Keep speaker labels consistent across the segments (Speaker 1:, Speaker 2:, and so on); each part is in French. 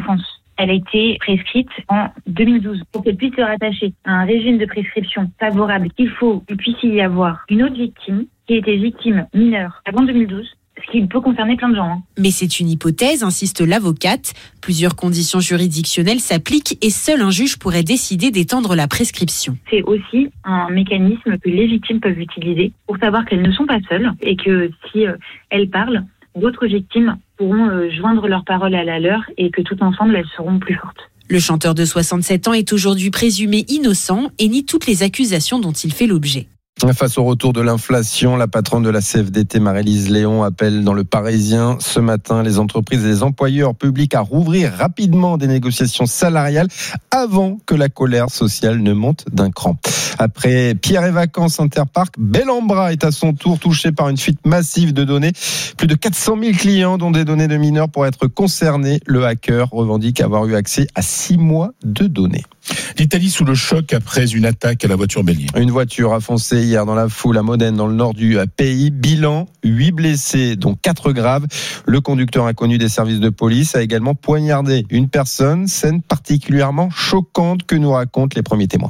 Speaker 1: enfance. Elle a été prescrite en 2012. Pour qu'elle puisse se rattacher à un régime de prescription favorable, il faut qu'il puisse y avoir une autre victime qui a été victime mineure avant 2012. Ce qui peut concerner plein de gens.
Speaker 2: Mais c'est une hypothèse, insiste l'avocate. Plusieurs conditions juridictionnelles s'appliquent et seul un juge pourrait décider d'étendre la prescription.
Speaker 1: C'est aussi un mécanisme que les victimes peuvent utiliser pour savoir qu'elles ne sont pas seules et que si elles parlent, d'autres victimes pourront joindre leurs paroles à la leur et que tout ensemble, elles seront plus fortes.
Speaker 2: Le chanteur de 67 ans est aujourd'hui présumé innocent et nie toutes les accusations dont il fait l'objet.
Speaker 3: Face au retour de l'inflation, la patronne de la CFDT, Maryse Léon, appelle dans Le Parisien ce matin les entreprises et les employeurs publics à rouvrir rapidement des négociations salariales avant que la colère sociale ne monte d'un cran. Après Pierre et Vacances Interpark, Bellambra est à son tour touché par une fuite massive de données. Plus de 400 000 clients, dont des données de mineurs, pourraient être concernés. Le hacker revendique avoir eu accès à 6 mois de données.
Speaker 4: L'Italie sous le choc après une attaque à la voiture bélier.
Speaker 3: Une voiture a foncé hier dans la foule à Modène, dans le nord du pays. Bilan, 8 blessés, dont 4 graves. Le conducteur inconnu des services de police a également poignardé une personne. Scène particulièrement choquante que nous racontent les premiers témoins.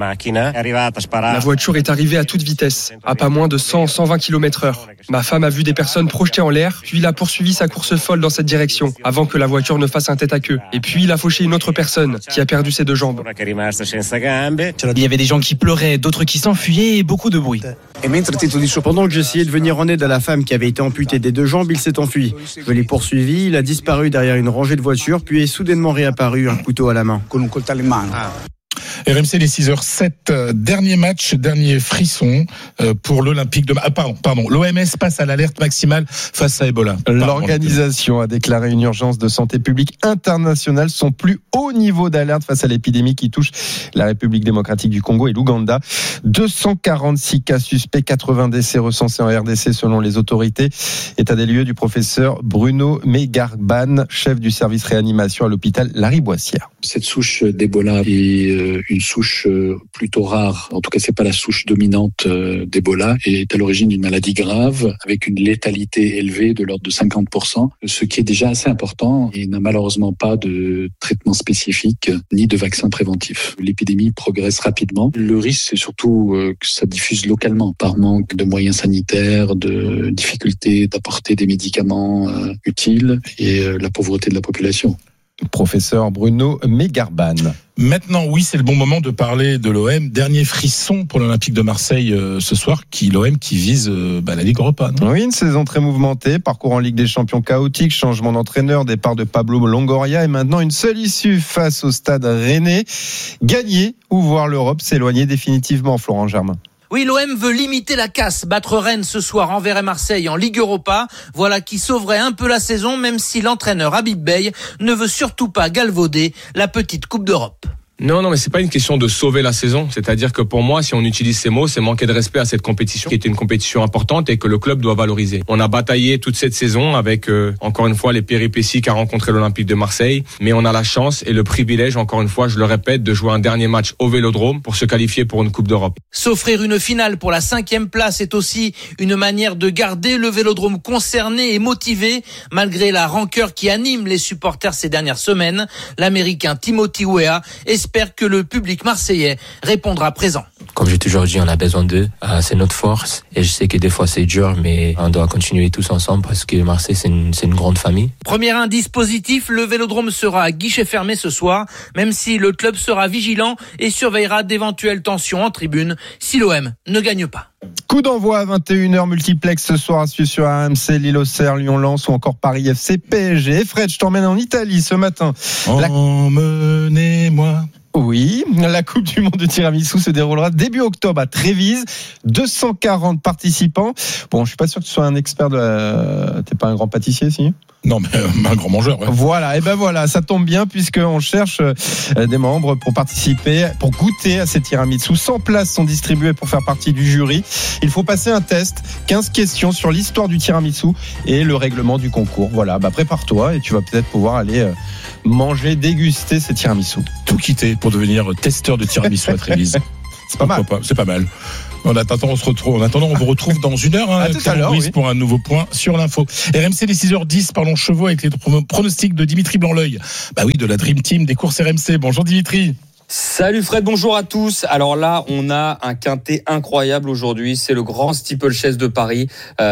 Speaker 5: La voiture est arrivée à toute vitesse, à pas moins de 100-120 km/h. Ma femme a vu des personnes projetées en l'air, puis il a poursuivi sa course folle dans cette direction, avant que la voiture ne fasse un tête-à-queue. Et puis il a fauché une autre personne, qui a perdu ses 2 jambes.
Speaker 6: Il y avait des gens qui pleuraient, d'autres qui s'enfuyaient et beaucoup de bruit.
Speaker 7: Pendant que j'essayais de venir en aide à la femme qui avait été amputée des 2 jambes, il s'est enfui. Je l'ai poursuivi, il a disparu derrière une rangée de voitures, puis est soudainement réapparu, un couteau à la main.
Speaker 4: RMC les 6h07, dernier match, dernier frisson pour l'Olympique de l'OMS passe à l'alerte maximale face à Ebola.
Speaker 3: L'organisation a déclaré une urgence de santé publique internationale, son plus haut niveau d'alerte face à l'épidémie qui touche la République démocratique du Congo et l'Ouganda. 246 cas suspects, 80 décès recensés en RDC selon les autorités. État des lieux du professeur Bruno Megarban, chef du service réanimation à l'hôpital Lariboisière.
Speaker 8: Cette souche d'Ebola est une souche plutôt rare. En tout cas, c'est pas la souche dominante d'Ebola et est à l'origine d'une maladie grave avec une létalité élevée de l'ordre de 50%, ce qui est déjà assez important et n'a malheureusement pas de traitement spécifique ni de vaccin préventif. L'épidémie progresse rapidement. Le risque, c'est surtout que ça diffuse localement par manque de moyens sanitaires, de difficulté d'apporter des médicaments utiles et la pauvreté de la population.
Speaker 3: Professeur Bruno Megarban.
Speaker 4: Maintenant, oui, c'est le bon moment de parler de l'OM. Dernier frisson pour l'Olympique de Marseille ce soir, l'OM qui vise la Ligue Europa. Non ?
Speaker 3: Oui, une saison très mouvementée, parcours en Ligue des Champions chaotique, changement d'entraîneur, départ de Pablo Longoria et maintenant une seule issue face au Stade Rennais. Gagner ou voir l'Europe s'éloigner définitivement, Florent Germain.
Speaker 9: Oui, l'OM veut limiter la casse, battre Rennes ce soir, enverrait Marseille en Ligue Europa. Voilà qui sauverait un peu la saison, même si l'entraîneur Habib Beye ne veut surtout pas galvauder la petite Coupe d'Europe.
Speaker 10: Non, mais c'est pas une question de sauver la saison. C'est-à-dire que pour moi, si on utilise ces mots, c'est manquer de respect à cette compétition qui est une compétition importante et que le club doit valoriser. On a bataillé toute cette saison avec, encore une fois, les péripéties qu'a rencontré l'Olympique de Marseille. Mais on a la chance et le privilège, encore une fois, je le répète, de jouer un dernier match au Vélodrome pour se qualifier pour une Coupe d'Europe.
Speaker 9: S'offrir une finale pour la 5e place est aussi une manière de garder le Vélodrome concerné et motivé, malgré la rancœur qui anime les supporters ces dernières semaines. L'Américain Timothy Weah espère que le public marseillais répondra présent.
Speaker 11: Comme j'ai toujours dit, on a besoin d'eux. C'est notre force. Et je sais que des fois c'est dur, mais on doit continuer tous ensemble parce que Marseille, c'est une grande famille.
Speaker 9: Premier indice positif, le Vélodrome sera à guichet fermé ce soir, même si le club sera vigilant et surveillera d'éventuelles tensions en tribune si l'OM ne gagne pas.
Speaker 3: Coup d'envoi à 21h, multiplex ce soir à suivre sur RMC, Lille-Auxerre, Lyon-Lens ou encore Paris FC PSG. Fred, je t'emmène en Italie ce matin.
Speaker 4: Emmenez-moi.
Speaker 3: Oui, la Coupe du Monde de tiramisu se déroulera début octobre à Trévise. 240 participants. Bon, je suis pas sûr que tu sois un expert T'es pas un grand pâtissier, si ?
Speaker 4: Non, mais un grand mangeur. Ouais.
Speaker 3: Voilà, et ben voilà, ça tombe bien puisqu'on cherche des membres pour participer, pour goûter à ces tiramisu. 100 places sont distribuées pour faire partie du jury. Il faut passer un test, 15 questions sur l'histoire du tiramisu et le règlement du concours. Voilà, prépare-toi et tu vas peut-être pouvoir aller manger, déguster ces tiramisu.
Speaker 4: Tout quitter pour devenir testeur de tiramisu à Trévise.
Speaker 3: C'est pas mal.
Speaker 4: C'est pas mal. En attendant, on vous retrouve dans une heure,
Speaker 3: à tout à l'heure, oui.
Speaker 4: Pour un nouveau point sur l'info. RMC, les 6h10, parlons chevaux avec les pronostics de Dimitri Blanc-L'Oeil. Bah oui, de la Dream Team des courses RMC. Bonjour Dimitri.
Speaker 12: Salut Fred, bonjour à tous. Alors là, on a un quintet incroyable aujourd'hui. C'est le grand steeplechase de Paris.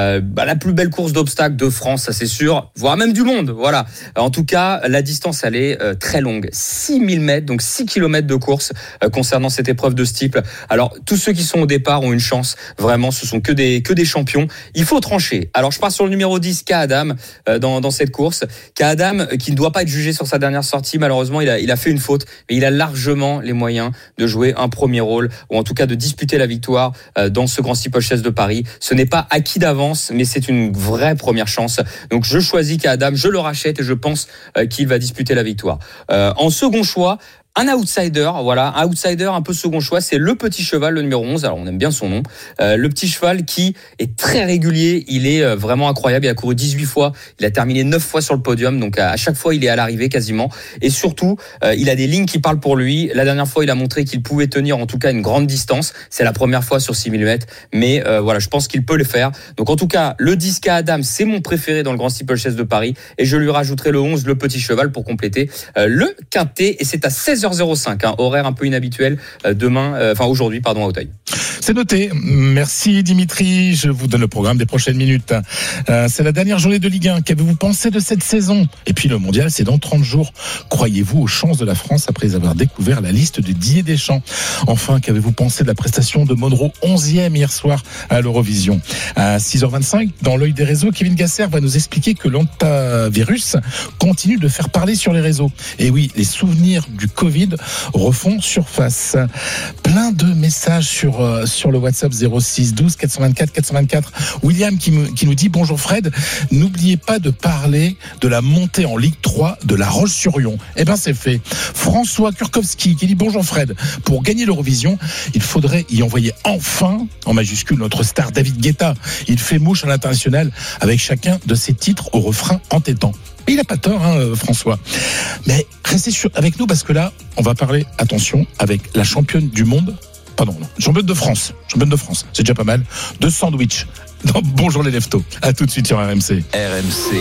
Speaker 12: La plus belle course d'obstacles de France, ça c'est sûr, voire même du monde. Voilà. En tout cas, la distance, elle est très longue. 6000 mètres, donc 6 km de course concernant cette épreuve de steeple. Alors, tous ceux qui sont au départ ont une chance. Vraiment, ce sont que des champions. Il faut trancher. Alors, je pars sur le numéro 10, K-Adam, dans cette course. K-Adam, qui ne doit pas être jugé sur sa dernière sortie. Malheureusement, il a fait une faute, mais il a largement les moyens de jouer un premier rôle, ou en tout cas de disputer la victoire dans ce grand steeplechase de Paris. Ce n'est pas acquis d'avance, mais c'est une vraie première chance. Donc je choisis K-Adam, je le rachète et je pense qu'il va disputer la victoire. En second choix, un outsider, voilà, un outsider un peu second choix, c'est le petit cheval, le numéro 11. Alors, on aime bien son nom. Le petit cheval qui est très régulier, il est vraiment incroyable. Il a couru 18 fois, il a terminé 9 fois sur le podium, donc à chaque fois, il est à l'arrivée quasiment. Et surtout, il a des lignes qui parlent pour lui. La dernière fois, il a montré qu'il pouvait tenir en tout cas une grande distance. C'est la première fois sur 6000 mètres, mais voilà, je pense qu'il peut le faire. Donc en tout cas, le 10 K-Adam, c'est mon préféré dans le grand steeplechase de Paris. Et je lui rajouterai le 11, le petit cheval, pour compléter le quintet. Et c'est à 16h05, horaire un peu inhabituel aujourd'hui à Auteuil.
Speaker 4: C'est noté. Merci Dimitri. Je vous donne le programme des prochaines minutes. C'est la dernière journée de Ligue 1. Qu'avez-vous pensé de cette saison ? Et puis le mondial, c'est dans 30 jours. Croyez-vous aux chances de la France après avoir découvert la liste de Didier Deschamps ? Enfin, qu'avez-vous pensé de la prestation de Monroe, 11e hier soir à l'Eurovision ? À 6h25, dans l'œil des réseaux, Kevin Gasser va nous expliquer que l'antivirus continue de faire parler sur les réseaux. Et oui, les souvenirs du Covid refont surface. Plein de messages sur le WhatsApp 06 12 424 424. William qui nous dit: bonjour Fred, n'oubliez pas de parler de la montée en Ligue 3 de La Roche-sur-Yon. Eh ben c'est fait. François Kurkowski qui dit: bonjour Fred, pour gagner l'Eurovision, il faudrait y envoyer enfin, en majuscule, notre star David Guetta. Il fait mouche à l'international avec chacun de ses titres au refrain entêtant. Il n'a pas tort, François. Mais restez avec nous parce que là, on va parler, attention, avec la championne du monde. Championne de France, c'est déjà pas mal, de sandwich. Bonjour les leftos, à tout de suite sur RMC.
Speaker 13: RMC,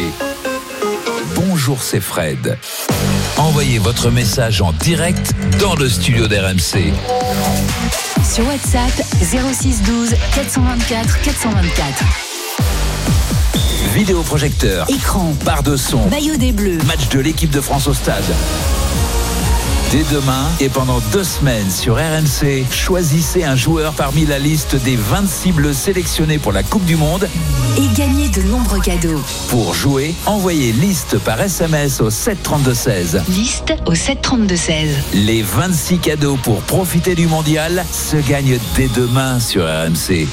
Speaker 13: bonjour c'est Fred. Envoyez votre message en direct dans le studio d'RMC.
Speaker 14: Sur WhatsApp, 06 12 424 424.
Speaker 13: Vidéoprojecteur,
Speaker 14: écran,
Speaker 13: barre de son,
Speaker 14: maillot des Bleus,
Speaker 13: match de l'équipe de France au stade. Dès demain et pendant 2 semaines sur RMC, choisissez un joueur parmi la liste des 26 Bleus sélectionnés pour la Coupe du Monde
Speaker 14: et gagnez de nombreux cadeaux.
Speaker 13: Pour jouer, envoyez liste par SMS au 732-16.
Speaker 14: Liste au 732-16.
Speaker 13: Les 26 cadeaux pour profiter du mondial se gagnent dès demain sur RMC.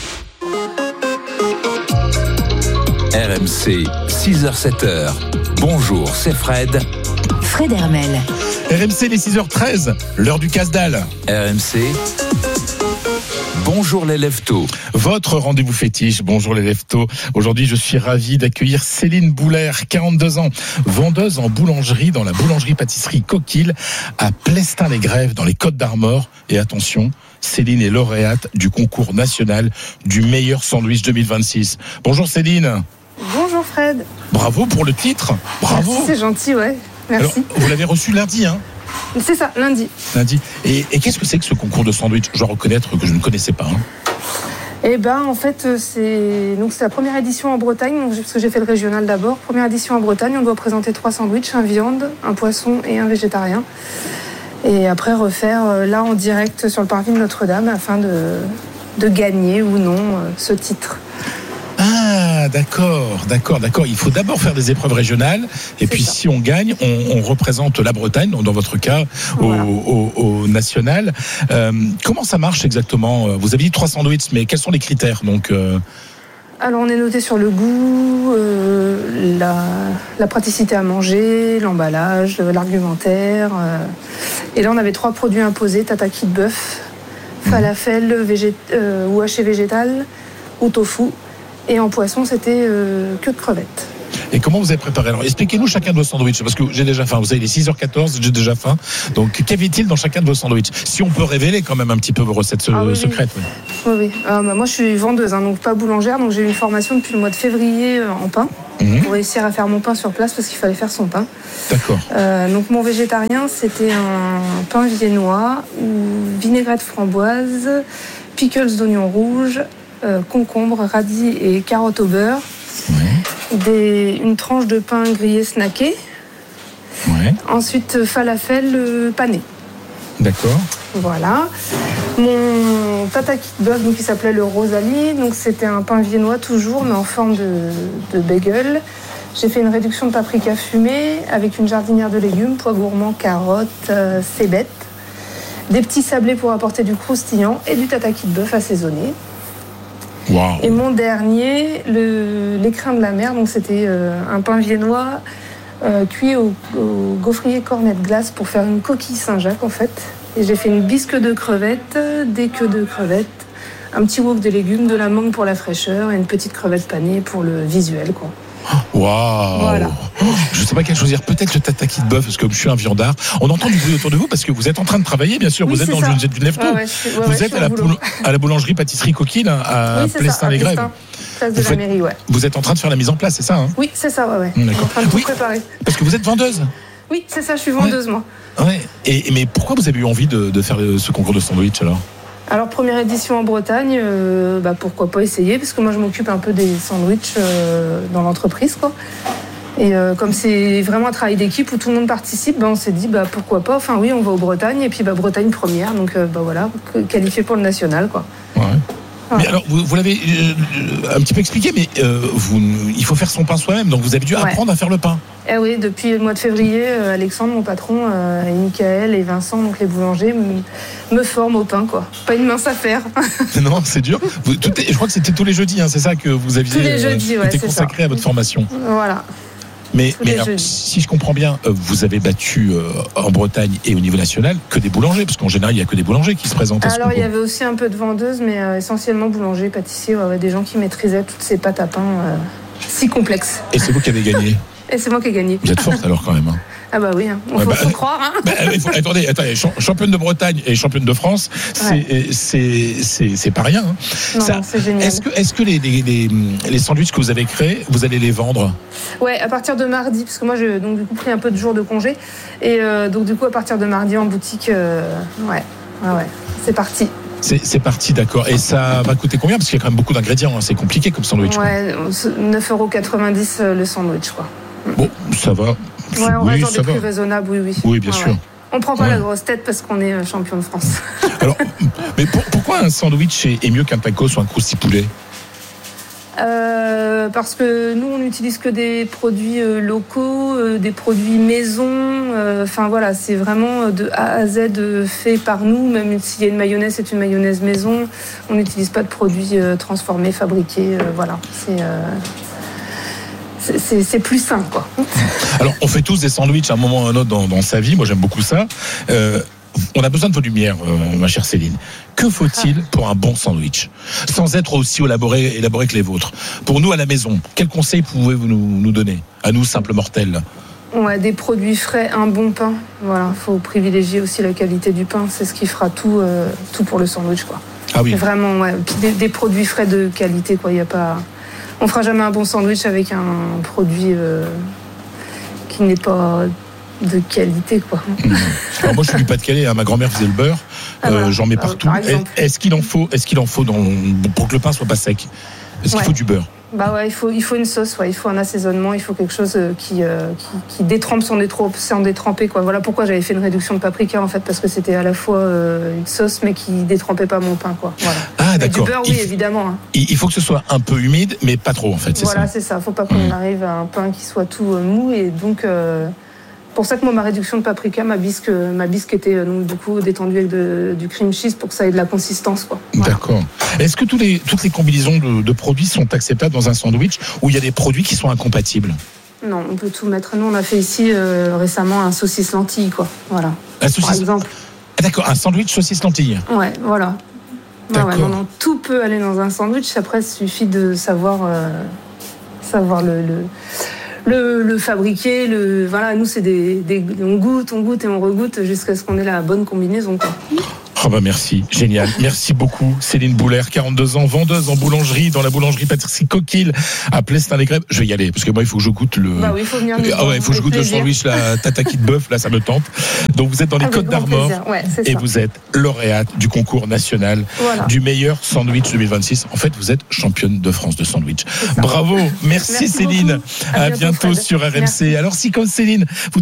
Speaker 13: RMC, 6h-7h. Bonjour, c'est Fred.
Speaker 14: Fred Hermel.
Speaker 4: RMC, les 6h13, l'heure du casse-dalle.
Speaker 13: RMC, bonjour les leftos.
Speaker 4: Votre rendez-vous fétiche, bonjour les leftos. Aujourd'hui, je suis ravi d'accueillir Céline Bouler, 42 ans, vendeuse en boulangerie dans la boulangerie-pâtisserie Coquille à Plestin-les-Grèves dans les Côtes-d'Armor. Et attention, Céline est lauréate du concours national du meilleur sandwich 2026. Bonjour Céline.
Speaker 15: Bonjour Fred.
Speaker 4: Bravo pour le titre. Bravo.
Speaker 15: Merci, c'est gentil, ouais. Merci.
Speaker 4: Alors, vous l'avez reçu lundi, hein ?
Speaker 15: C'est ça, lundi.
Speaker 4: Et qu'est-ce que c'est que ce concours de sandwich ? Je dois reconnaître que je ne connaissais pas.
Speaker 15: Eh ben, en fait, c'est la première édition en Bretagne, parce que j'ai fait le régional d'abord. Première édition en Bretagne, on doit présenter 3 sandwichs, un viande, un poisson et un végétarien. Et après refaire là en direct sur le parvis de Notre-Dame afin de gagner ou non ce titre.
Speaker 4: Ah, d'accord. Il faut d'abord faire des épreuves régionales et puis si on gagne, on représente la Bretagne, dans votre cas, voilà, au national. Comment ça marche exactement ? Vous avez dit 3 sandwichs, mais quels sont les critères donc
Speaker 15: Alors on est noté sur le goût, la praticité à manger, l'emballage, l'argumentaire. Et là on avait 3 produits imposés: tataki de bœuf, falafel ou haché végétal ou tofu. Et en poisson, c'était queue de crevette.
Speaker 4: Et comment vous avez préparé? Alors, expliquez-nous chacun de vos sandwichs, parce que j'ai déjà faim. Vous savez, il est 6h14, j'ai déjà faim. Donc, qu'avait-il dans chacun de vos sandwichs? Si on peut révéler quand même un petit peu vos recettes secrètes.
Speaker 15: Oui. Moi, je suis vendeuse, donc pas boulangère. Donc, j'ai eu une formation depuis le mois de février en pain. Pour réussir à faire mon pain sur place, parce qu'il fallait faire son pain.
Speaker 4: D'accord.
Speaker 15: Donc, mon végétarien, c'était un pain viennois, vinaigrette framboise, pickles d'oignons rouges, concombre, radis et carottes au beurre. Une tranche de pain grillé snacké. Ensuite, falafel pané.
Speaker 4: D'accord.
Speaker 15: Voilà. Mon tataki de bœuf, qui s'appelait le Rosalie, donc c'était un pain viennois toujours, mais en forme de bagel. J'ai fait une réduction de paprika fumée avec une jardinière de légumes, pois gourmands, carottes, cébettes, des petits sablés pour apporter du croustillant et du tataki de bœuf assaisonné.
Speaker 4: Wow.
Speaker 15: Et mon dernier, l'écrin de la mer, donc c'était un pain viennois cuit au gaufrier cornet de glace pour faire une coquille Saint-Jacques en fait. Et j'ai fait une bisque de crevettes, des queues de crevettes, un petit wok de légumes, de la mangue pour la fraîcheur et une petite crevette panée pour le visuel, quoi.
Speaker 4: Waouh.
Speaker 15: Voilà.
Speaker 4: Je ne sais pas quel choisir. Peut-être le tataki de bœuf, parce que je suis un viandard. On entend du bruit autour de vous parce que vous êtes en train de travailler, bien sûr.
Speaker 15: Oui,
Speaker 4: vous êtes du lève-tôt. Vous êtes à la boulangerie pâtisserie Coquille à Plestin-les-Grèves.
Speaker 15: Place de la mairie,
Speaker 4: Vous êtes en train de faire la mise en place, c'est ça, hein?
Speaker 15: Oui, c'est ça, ouais.
Speaker 4: D'accord.
Speaker 15: En train de tout préparer.
Speaker 4: Parce que vous êtes vendeuse.
Speaker 15: Oui, c'est ça, je suis vendeuse, moi.
Speaker 4: Ouais. Mais pourquoi vous avez eu envie de faire ce concours de sandwich alors?
Speaker 15: Alors, première édition en Bretagne, pourquoi pas essayer, parce que moi je m'occupe un peu des sandwichs dans l'entreprise, quoi. Et comme c'est vraiment un travail d'équipe où tout le monde participe, on s'est dit pourquoi pas. Enfin oui, on va aux Bretagnes et puis Bretagne première, donc voilà, qualifié pour le national, quoi.
Speaker 4: Ouais. Mais alors, vous l'avez un petit peu expliqué, mais il faut faire son pain soi-même, donc vous avez dû apprendre à faire le pain.
Speaker 15: Eh oui, depuis le mois de février, Alexandre, mon patron, et Michael et Vincent, donc les boulangers, me forment au pain, quoi. Pas une mince affaire.
Speaker 4: Non, c'est dur. Je crois que c'était tous les jeudis, c'est ça que vous aviez
Speaker 15: tous les jeudis,
Speaker 4: été consacré à votre formation.
Speaker 15: Voilà.
Speaker 4: Mais alors, si je comprends bien, vous avez battu en Bretagne et au niveau national que des boulangers, parce qu'en général, il n'y a que des boulangers qui se présentent à ce concours.
Speaker 15: Alors, il y avait aussi un peu de vendeuses, mais essentiellement boulangers, pâtissiers, des gens qui maîtrisaient toutes ces pâtes à pain si complexes.
Speaker 4: Et c'est vous qui avez gagné?
Speaker 15: Et c'est moi qui ai gagné.
Speaker 4: Vous êtes forte alors quand même.
Speaker 15: Ah bah oui, faut croire.
Speaker 4: Attendez, championne de Bretagne et championne de France, c'est pas rien.
Speaker 15: Non, c'est génial.
Speaker 4: Est-ce que les sandwichs que vous avez créés, vous allez les vendre?
Speaker 15: Ouais, à partir de mardi, parce que moi j'ai donc du coup pris un peu de jours de congé, et donc du coup à partir de mardi en boutique, c'est parti.
Speaker 4: C'est parti, d'accord. Et ça va coûter combien? Parce qu'il y a quand même beaucoup d'ingrédients, c'est compliqué comme sandwich.
Speaker 15: Ouais, 9,90 € le sandwich, quoi.
Speaker 4: Bon, ça va.
Speaker 15: Ouais, on reste dans des prix raisonnables, oui.
Speaker 4: Oui, bien sûr.
Speaker 15: On prend pas la grosse tête parce qu'on est champion de France.
Speaker 4: Alors, mais pourquoi un sandwich est mieux qu'un tacos ou un croustipoulet?
Speaker 15: Parce que nous, on n'utilise que des produits locaux, des produits maison. Voilà, c'est vraiment de A à Z fait par nous. Même s'il y a une mayonnaise, c'est une mayonnaise maison. On n'utilise pas de produits transformés, fabriqués. Voilà, c'est plus sain, quoi.
Speaker 4: Alors, on fait tous des sandwichs à un moment ou à un autre dans sa vie. Moi, j'aime beaucoup ça. On a besoin de vos lumières, ma chère Céline. Que faut-il pour un bon sandwich, sans être aussi élaboré que les vôtres? Pour nous, à la maison, quels conseils pouvez-vous nous donner, à nous, simples mortels?
Speaker 15: Ouais, des produits frais, un bon pain. Voilà, faut privilégier aussi la qualité du pain. C'est ce qui fera tout pour le sandwich, quoi.
Speaker 4: Ah oui.
Speaker 15: Vraiment, ouais. Puis des produits frais de qualité, quoi. Y a pas... On fera jamais un bon sandwich avec un produit qui n'est pas de qualité, quoi.
Speaker 4: Alors moi je suis du Pas-de-Calais, ma grand-mère faisait le beurre, j'en mets partout. Est-ce qu'il en faut pour que le pain soit pas sec? Est-ce qu'il faut du beurre?
Speaker 15: Il faut une sauce, il faut un assaisonnement, il faut quelque chose qui détrempe sans détremper, quoi. Voilà pourquoi j'avais fait une réduction de paprika, en fait, parce que c'était à la fois une sauce mais qui détrempait pas mon pain, quoi. Voilà.
Speaker 4: Ah d'accord.
Speaker 15: Du beurre, oui, évidemment.
Speaker 4: Il faut que ce soit un peu humide mais pas trop, en fait, c'est ça.
Speaker 15: Voilà, c'est ça. Faut pas qu'on arrive à un pain qui soit tout mou, et donc pour ça que moi, ma réduction de paprika, ma bisque était donc du coup détendue avec du cream cheese pour que ça ait de la consistance, quoi. Voilà.
Speaker 4: D'accord. Est-ce que toutes les combinaisons de produits sont acceptables dans un sandwich, ou il y a des produits qui sont incompatibles?
Speaker 15: Non, on peut tout mettre. Nous, on a fait ici récemment un saucisse lentille, quoi. Voilà.
Speaker 4: Par exemple. Ah, d'accord, un sandwich saucisse lentille.
Speaker 15: Ouais, voilà. Non, tout peut aller dans un sandwich. Après, il suffit de savoir le le fabriquer. Voilà, nous c'est on goûte et on regoute jusqu'à ce qu'on ait la bonne combinaison, quoi.
Speaker 4: Oh bah merci, génial. Merci beaucoup Céline Bouler, 42 ans, vendeuse en boulangerie, dans la boulangerie pâtisserie Coquille à Plestin-les-Crêpes. Je vais y aller parce que moi il faut que je goûte le.
Speaker 15: Bah oui, il faut venir.
Speaker 4: Il faut que je goûte plaisir. Le sandwich, la tataki de bœuf, là ça me tente. Donc vous êtes dans les Côtes d'Armor et vous êtes lauréate du concours national du meilleur sandwich 2026. En fait, vous êtes championne de France de sandwich. Bravo, merci Céline. À bientôt sur RMC. Merci. Alors si comme Céline, vous